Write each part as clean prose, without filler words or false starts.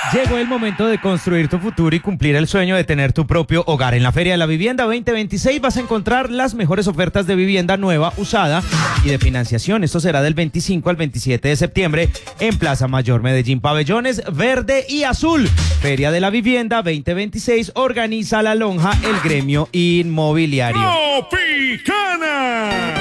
Llegó el momento de construir tu futuro y cumplir el sueño de tener tu propio hogar. En la Feria de la Vivienda 2026 vas a encontrar las mejores ofertas de vivienda nueva, usada y de financiación. Esto será del 25 al 27 de septiembre en Plaza Mayor Medellín. Pabellones verde y azul. Feria de la Vivienda 2026 organiza La Lonja, el gremio inmobiliario. ¡Tropicana!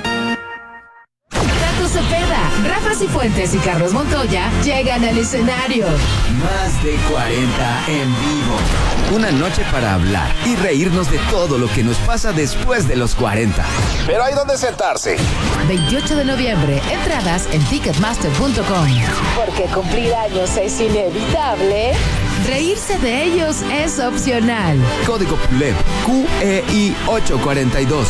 Cepeda, Rafa Cifuentes y Carlos Montoya llegan al escenario. Más de 40 en vivo. Una noche para hablar y reírnos de todo lo que nos pasa después de los 40. Pero hay donde sentarse. 28 de noviembre, entradas en ticketmaster.com. Porque cumplir años es inevitable, reírse de ellos es opcional. Código PULEP QEI 842.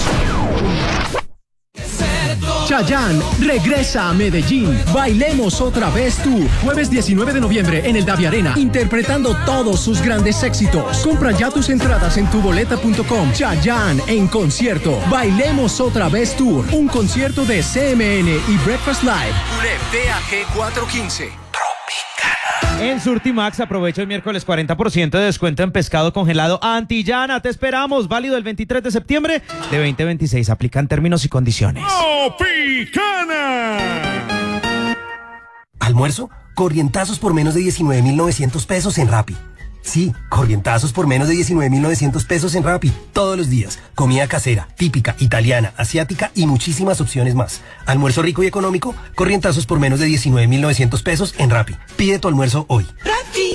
Chayanne regresa a Medellín. Bailemos otra vez tú. Jueves 19 de noviembre en el Davi Arena, interpretando todos sus grandes éxitos. Compra ya tus entradas en tuboleta.com. Chayanne en concierto. Bailemos otra vez tour. Un concierto de CMN y Breakfast Live. TAG 415. En Surtimax aprovecha el miércoles 40% de descuento en pescado congelado Antillana. Te esperamos, válido el 23 de septiembre de 2026. Aplican términos y condiciones. ¡Tropicana! ¿Almuerzo? Corrientazos por menos de 19.900 pesos en Rappi. Sí, corrientazos por menos de 19.900 pesos en Rappi. Todos los días. Comida casera, típica, italiana, asiática y muchísimas opciones más. Almuerzo rico y económico, corrientazos por menos de 19.900 pesos en Rappi. Pide tu almuerzo hoy. ¡Rappi!